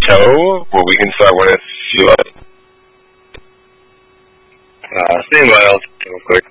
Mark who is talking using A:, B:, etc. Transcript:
A: know, well, we can start with you like.
B: Stay wild, real quick.